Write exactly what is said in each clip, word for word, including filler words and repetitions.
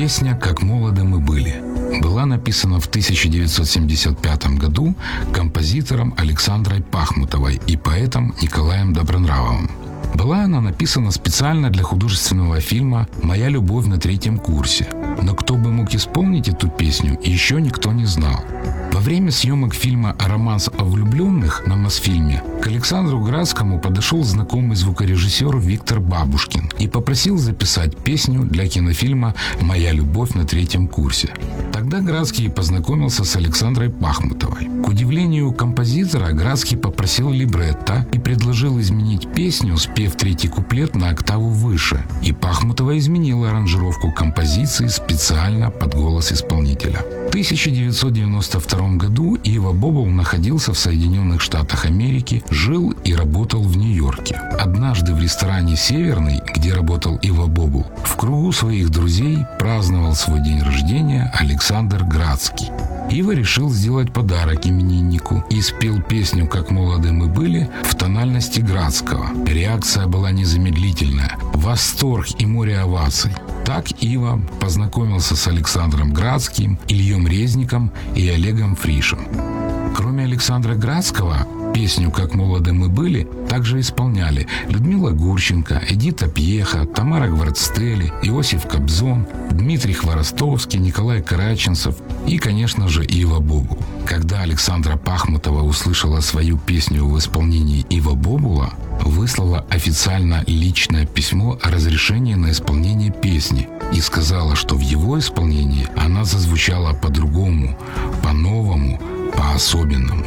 Песня «Как молоды мы были» была написана в тысяча девятьсот семьдесят пятом году композитором Александрой Пахмутовой и поэтом Николаем Добронравовым. Была она написана специально для художественного фильма «Моя любовь на третьем курсе». Но кто бы мог исполнить эту песню, еще никто не знал. Во время съемок фильма «Романс о влюбленных» на Мосфильме к Александру Градскому подошел знакомый звукорежиссер Виктор Бабушкин и попросил записать песню для кинофильма «Моя любовь на третьем курсе». Тогда Градский познакомился с Александрой Пахмутовой. К удивлению композитора, Градский попросил либретто и предложил изменить песню, спев третий куплет на октаву выше. И Пахмутова изменила аранжировку композиции специально под голос исполнителя. В тысяча девятьсот девяносто втором году Ива Бобл находился в Соединенных Штатах Америки, жил и работал в Нью-Йорке. Однажды в ресторане «Северный», где работал Ива Бобл, в кругу своих друзей праздновал свой день рождения Александр Градский. Ива решил сделать подарок имениннику и спел песню «Как молоды мы были» в тональности Градского. Реакция была незамедлительная. Восторг и море оваций. Так Ива познакомился с Александром Градским, Ильем Резником и Олегом Фришем. Кроме Александра Градского, песню «Как молоды мы были» также исполняли Людмила Гурченко, Эдита Пьеха, Тамара Гвардстели, Иосиф Кобзон, Дмитрий Хворостовский, Николай Караченцев и, конечно же, Ива Бобл. Когда Александра Пахмутова услышала свою песню в исполнении Ива Бобула, выслала официально личное письмо о разрешении на исполнение песни и сказала, что в его исполнении она зазвучала по-другому, по-новому, по-особенному.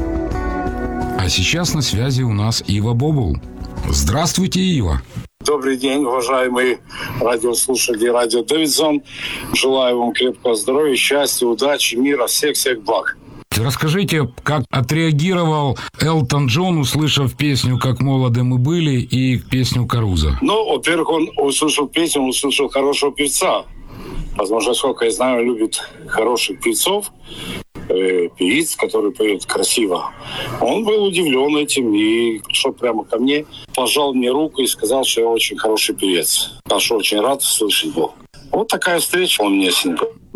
А сейчас на связи у нас Ива Бобл. Здравствуйте, Ива. Добрый день, уважаемые радиослушатели радио Дэвидсон. Желаю вам крепкого здоровья, счастья, удачи, мира, всех-всех благ. Расскажите, как отреагировал Элтон Джон, услышав песню «Как молоды мы были» и песню «Каруза»? Ну, во-первых, он услышал песню, он услышал хорошего певца. Возможно, сколько я знаю, любит хороших певцов, э, певиц, который поет красиво. Он был удивлен этим и шел прямо ко мне, пожал мне руку и сказал, что я очень хороший певец. Так что очень рад слышать был. Вот такая встреча у меня с ним.